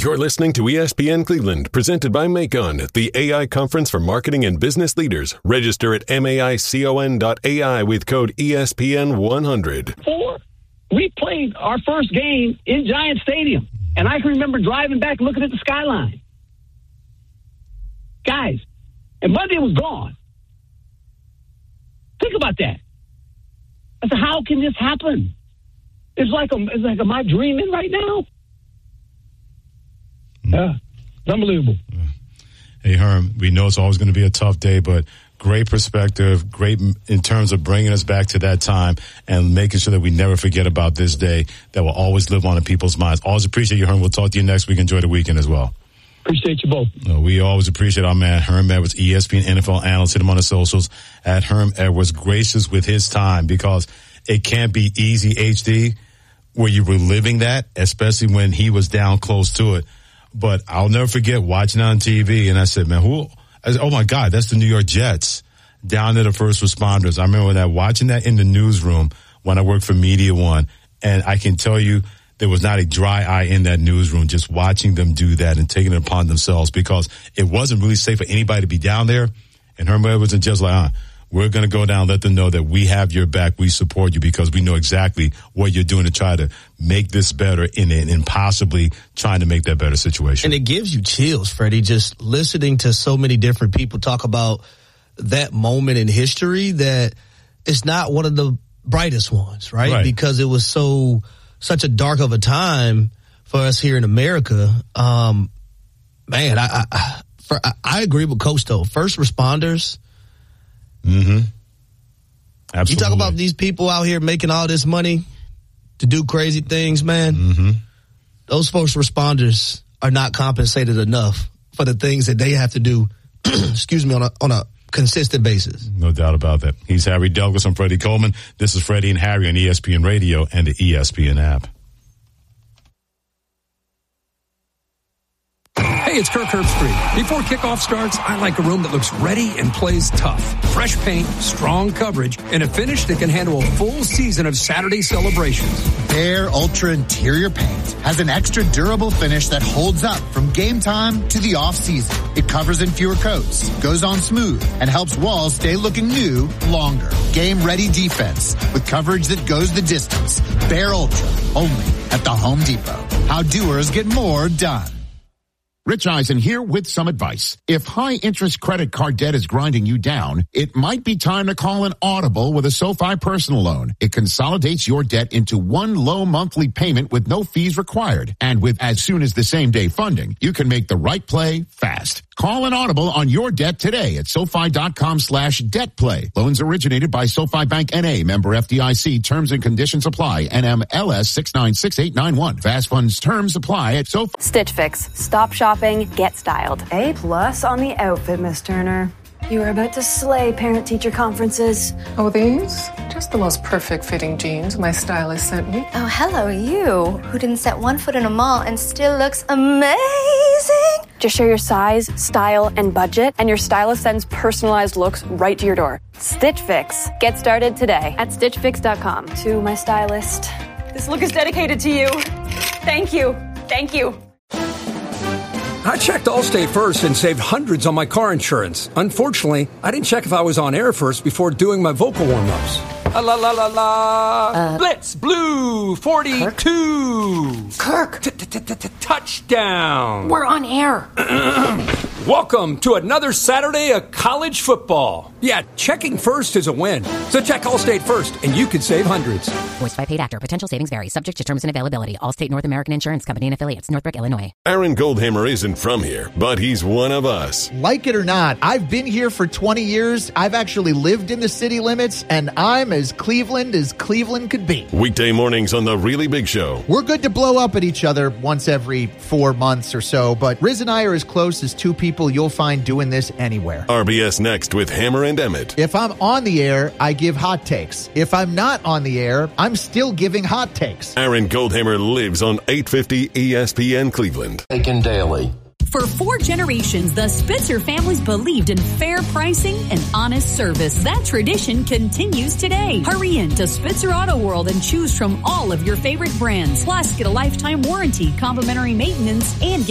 You're listening to ESPN Cleveland, presented by Macon, the AI conference for marketing and business leaders. Register at maicon.ai with code ESPN100. We played our first game in Giant Stadium, and I can remember driving back looking at the skyline. Guys, and Monday was gone. Think about that. I said, how can this happen? It's like, am I dreaming right now? Yeah, it's unbelievable. Hey, Herm, we know it's always going to be a tough day, but great perspective, great in terms of bringing us back to that time and making sure that we never forget about this day that will always live on in people's minds. Always appreciate you, Herm. We'll talk to you next week. Enjoy the weekend as well. Appreciate you both. We always appreciate our man, Herm Edwards, ESPN NFL analyst. Hit him on the socials at Herm Edwards. Gracious with his time because it can't be easy, HD, where you were living that, especially when he was down close to it. But I'll never forget watching on TV, and I said, man, oh, my God, that's the New York Jets down to the first responders. I remember that watching that in the newsroom when I worked for Media One, and I can tell you there was not a dry eye in that newsroom just watching them do that and taking it upon themselves because it wasn't really safe for anybody to be down there. And Herm Edwards and just like, we're going to go down, let them know that we have your back, we support you because we know exactly what you're doing to try to make this better and possibly trying to make that better situation. And it gives you chills, Freddie, just listening to so many different people talk about that moment in history that it's not one of the brightest ones, right? Because it was such a dark of a time for us here in America. Man, I agree with Coach, though. First responders. Mm-hmm. Absolutely. You talk about these people out here making all this money to do crazy things, man. Mm-hmm. Those first responders are not compensated enough for the things that they have to do, excuse me, on a consistent basis. No doubt about that. He's Harry Douglas. I'm Freddie Coleman. This is Freddie and Harry on ESPN Radio and the ESPN app. Hey, it's Kirk Herbstreit. Before kickoff starts, I like a room that looks ready and plays tough. Fresh paint, strong coverage, and a finish that can handle a full season of Saturday celebrations. Behr Ultra Interior Paint has an extra durable finish that holds up from game time to the off-season. It covers in fewer coats, goes on smooth, and helps walls stay looking new longer. Game-ready defense with coverage that goes the distance. Behr Ultra, only at the Home Depot. How doers get more done. Rich Eisen here with some advice. If high-interest credit card debt is grinding you down, it might be time to call an Audible with a SoFi personal loan. It consolidates your debt into one low monthly payment with no fees required. And with as soon as the same-day funding, you can make the right play fast. Call an Audible on your debt today at SoFi.com/debtplay. Loans originated by SoFi Bank N.A. Member FDIC. Terms and conditions apply. NMLS 696891. Fast funds terms apply at SoFi. Stitch Fix. Stop shopping. Get styled. A+ on the outfit, Miss Turner. You are about to slay parent-teacher conferences. Oh, these? Just the most perfect fitting jeans my stylist sent me. Oh, hello, you, who didn't set one foot in a mall and still looks amazing. Just share your size, style, and budget, and your stylist sends personalized looks right to your door. Stitch Fix. Get started today at StitchFix.com. To my stylist. This look is dedicated to you. Thank you. Thank you. I checked Allstate first and saved hundreds on my car insurance. Unfortunately, I didn't check if I was on air first before doing my vocal warm-ups. La la la la. Blitz Blue 42. Kirk. Touchdown. We're on air. Welcome to another Saturday of college football. Yeah, checking first is a win. So check Allstate first, and you could save hundreds. Voiced by paid actor. Potential savings vary. Subject to terms and availability. Allstate North American Insurance Company and affiliates. Northbrook, Illinois. Aaron Goldhammer isn't from here, but he's one of us. Like it or not, I've been here for 20 years. I've actually lived in the city limits, and I'm as Cleveland could be. Weekday mornings on The Really Big Show. We're good to blow up at each other once every 4 months or so, but Riz and I are as close as two people you'll find doing this anywhere. RBS Next with Hammer and Emmett. If I'm on the air, I give hot takes. If I'm not on the air, I'm still giving hot takes. Aaron Goldhammer lives on 850 ESPN Cleveland. Aiken Daily. For 4 generations, the Spitzer families believed in fair pricing and honest service. That tradition continues today. Hurry in to Spitzer Auto World and choose from all of your favorite brands. Plus, get a lifetime warranty, complimentary maintenance, and